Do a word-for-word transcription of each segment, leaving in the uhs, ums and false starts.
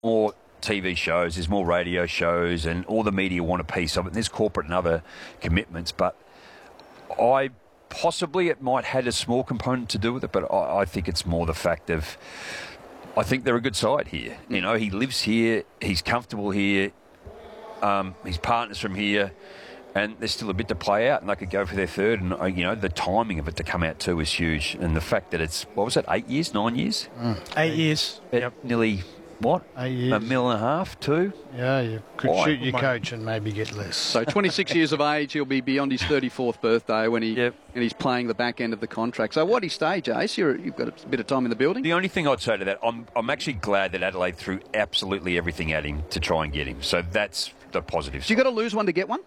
more T V shows, there's more radio shows, and all the media want a piece of it. And there's corporate and other commitments, but I possibly it might had a small component to do with it, but I, I think it's more the fact of I think they're a good side here. You know, he lives here, he's comfortable here, um, his partner's from here, and there's still a bit to play out, and they could go for their third. And uh, you know, the timing of it to come out too is huge, and the fact that it's what was it, eight years, nine years, mm. eight years, At yep. nearly. What? Eight years. A mil and a half, two? Yeah, you could Why? shoot your coach and maybe get less. So twenty-six years of age, he'll be beyond his thirty-fourth birthday when he yep. and he's playing the back end of the contract. So why'd he stay, Jace? You're, you've got a bit of time in the building. The only thing I'd say to that, I'm, I'm actually glad that Adelaide threw absolutely everything at him to try and get him. So that's the positive. So you got to lose one to get one?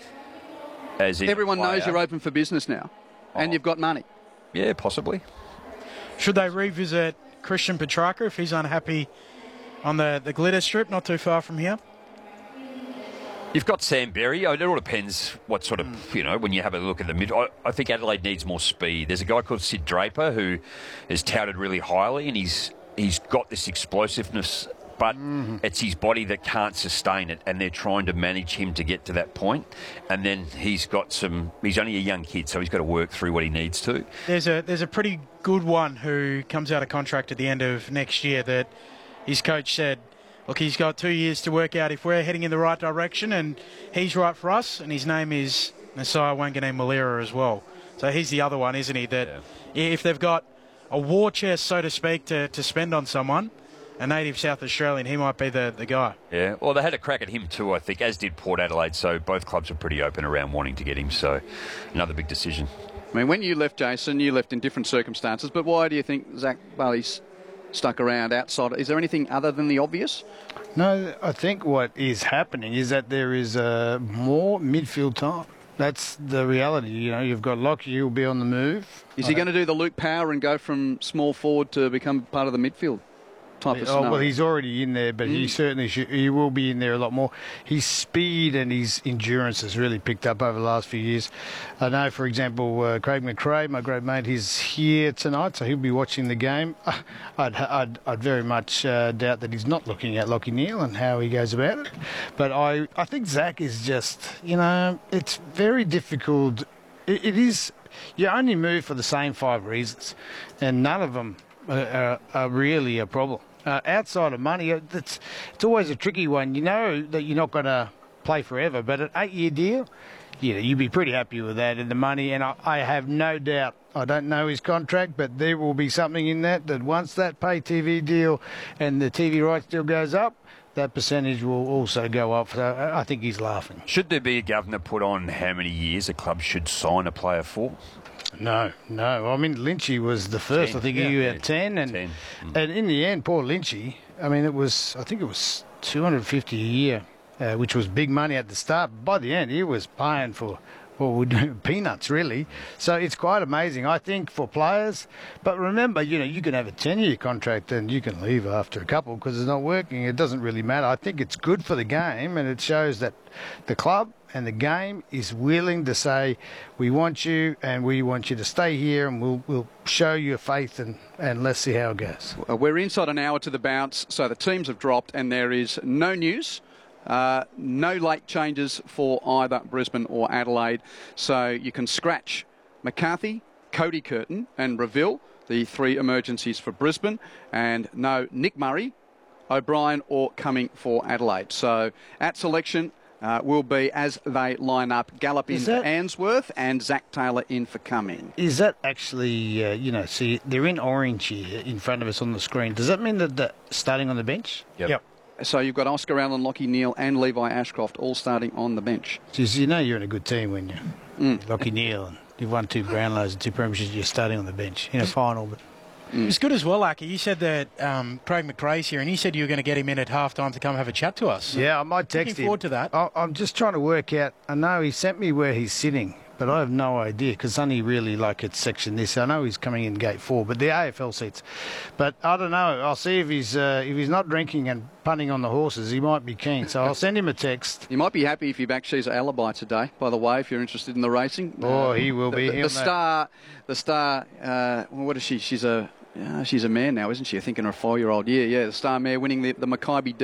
As Everyone player. knows you're open for business now, oh. and you've got money. Yeah, possibly. Should they revisit Christian Petrarca if he's unhappy on the, the glitter strip, not too far from here? You've got Sam Berry. It all depends what sort of, mm. you know, when you have a look at the mid. I, I think Adelaide needs more speed. There's a guy called Sid Draper who is touted really highly, and he's he's got this explosiveness, but mm. it's his body that can't sustain it, and they're trying to manage him to get to that point. And then he's got some, he's only a young kid, so he's got to work through what he needs to. There's a, there's a pretty good one who comes out of contract at the end of next year that his coach said, look, he's got two years to work out if we're heading in the right direction, and he's right for us, and his name is Nasiah Wanganeen-Malira as well. So he's the other one, isn't he, that yeah. if they've got a war chest, so to speak, to, to spend on someone, a native South Australian, he might be the, the guy. Yeah, well, they had a crack at him too, I think, as did Port Adelaide, so both clubs were pretty open around wanting to get him, so another big decision. I mean, when you left, Jason, you left in different circumstances, but why do you think Zach Bailey's stuck around outside? Is there anything other than the obvious? No, I think what is happening is that there is uh, more midfield time. That's the reality. You know, you've got Lockie who'll be on the move. Is he going to do the Luke Power and go from small forward to become part of the midfield type of Oh, scenario? well, he's already in there, but mm. he certainly should, he will be in there a lot more. His speed and his endurance has really picked up over the last few years. I know, for example, uh, Craig McRae, my great mate, he's here tonight, so he'll be watching the game. Uh, I'd, I'd, I'd very much uh, doubt that he's not looking at Lockie Neal and how he goes about it. But I, I think Zach is just, you know, it's very difficult. It, it is, you only move for the same five reasons, and none of them are, are, are really a problem. Uh, outside of money, it's, it's always a tricky one. You know that you're not going to play forever, but an eight-year deal, yeah, you'd be pretty happy with that and the money. And I, I have no doubt, I don't know his contract, but there will be something in that, that once that pay T V deal and the T V rights deal goes up, that percentage will also go up. So I think he's laughing. Should there be a governor put on how many years a club should sign a player for? No, no. I mean, Lynchy was the first. ten. I think yeah. he had yeah. ten, and ten. Mm. and in the end, poor Lynchy. I mean, it was. I think it was two hundred fifty a year, uh, which was big money at the start. By the end, he was paying for what would do peanuts, really. So it's quite amazing, I think, for players. But remember, you know, you can have a ten-year contract and you can leave after a couple because it's not working. It doesn't really matter. I think it's good for the game, and it shows that the club and the game is willing to say, we want you and we want you to stay here, and we'll we'll show you faith, and, and let's see how it goes. We're inside an hour to the bounce, so the teams have dropped and there is no news. Uh, no late changes for either Brisbane or Adelaide. So you can scratch McCarthy, Cody Curtin and Reville, the three emergencies for Brisbane, and no Nick Murray, O'Brien or Cumming for Adelaide. So at selection uh, will be as they line up. Gallup in for Answorth and Zach Taylor in for Cumming. Is that actually, uh, you know, see, they're in orange here in front of us on the screen. Does that mean that they're starting on the bench? Yep. Yep. So you've got Oscar Allen, Lockie Neal and Levi Ashcroft all starting on the bench. Because you know you're in a good team when you're mm. Lockie Neal and you've won two Brownlows and two premierships, you're starting on the bench in a final. But mm. It's good as well, Aki. You said that um, Craig McRae's here, and he said you were going to get him in at halftime to come have a chat to us. So yeah, I might text looking him. forward to that. I, I'm just trying to work out. I know he sent me where he's sitting, but I have no idea because only really like it's section this. I know he's coming in gate four, but the A F L seats. But I don't know. I'll see if he's uh, if he's not drinking and punting on the horses. He might be keen, so I'll send him a text. You might be happy if you back She's Alibi today. By the way, if you're interested in the racing. Oh, uh, he will be. The, the, the star, the star. Uh, well, what is she? She's a uh, she's a mare now, isn't she? I think in her four-year-old year. Yeah, the star mare winning the the Mackay